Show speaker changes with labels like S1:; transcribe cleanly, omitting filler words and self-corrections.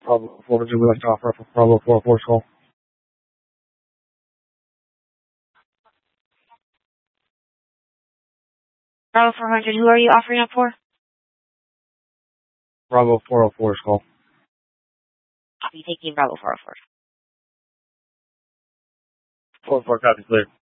S1: Bravo 4, would you like to offer up a Bravo 404 call?
S2: Bravo 400, who are you offering up for?
S1: Bravo 404's call.
S2: Copy, taking Bravo 404.
S1: 404, copy, clear.